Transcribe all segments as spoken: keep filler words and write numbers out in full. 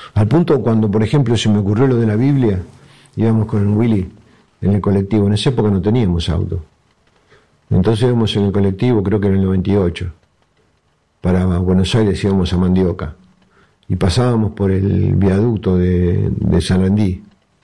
Al punto cuando, por ejemplo, se me ocurrió lo de la Biblia, íbamos con el Willy en el colectivo. En esa época no teníamos auto. Entonces íbamos en el colectivo, creo que en el noventa y ocho. Para Buenos Aires íbamos a Mandioca. Y pasábamos por el viaducto de, de Sarandí.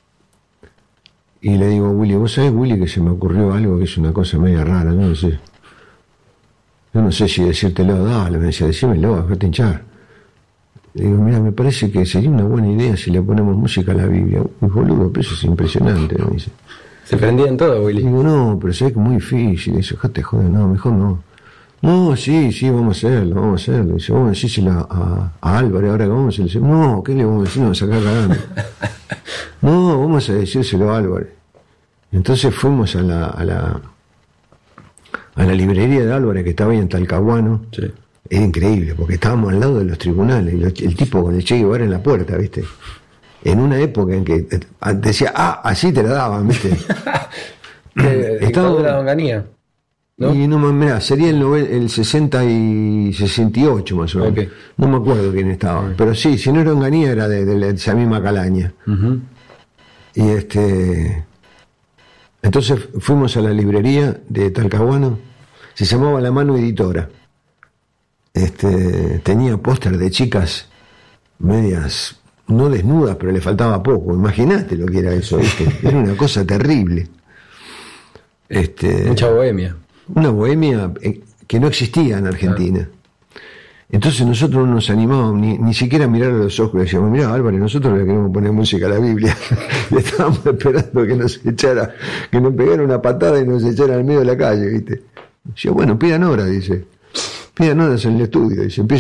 Y le digo a Willy, ¿vos sabés, Willy, que se me ocurrió algo que es una cosa media rara? No, no sé. Yo no sé si decírtelo, dale, me decía, decímelo, dejate hinchar. Le digo, mira, me parece que sería una buena idea si le ponemos música a la Biblia. Uy, boludo, pero eso es impresionante, me dice. Se prendía en todo, Willy. Digo, no, pero sabés que es muy difícil. Dice, dejate joder, no, mejor no. No, sí, sí, vamos a hacerlo, vamos a hacerlo. Dice, vamos a decírselo a, a Álvarez ahora que vamos a decir. No, ¿qué le vamos a decir? Nos sacar cagando. No, vamos a decírselo a Álvarez. Entonces fuimos a la, a la a la librería de Álvarez, que estaba ahí en Talcahuano. Sí. Era increíble, porque estábamos al lado de los tribunales, y el tipo con el Che Guevara en la puerta, ¿viste? En una época en que decía, ah, así te la daban, ¿viste? Estaba de la Onganía, ¿no? Y no, mirá, sería el, el sesenta y sesenta y ocho más o menos. Okay. No me acuerdo quién estaba, okay. Pero sí, si no era Onganía era de, de, de esa misma calaña. Uh-huh. Y este... Entonces fuimos a la librería de Talcahuano, se llamaba La Mano Editora. Este, tenía póster de chicas medias, no desnudas, pero le faltaba poco. Imagínate lo que era eso, ¿viste? Era una cosa terrible. Este, Mucha bohemia. Una bohemia que no existía en Argentina. Ah. Entonces nosotros no nos animábamos ni, ni siquiera a mirar a los ojos. Le decíamos, mirá, Álvarez, nosotros le queremos poner música a la Biblia. Y estábamos esperando que nos echara, que nos pegara una patada y nos echara al medio de la calle, ¿viste? Decía, bueno, pidan hora, dice. Pidan horas en el estudio, dice.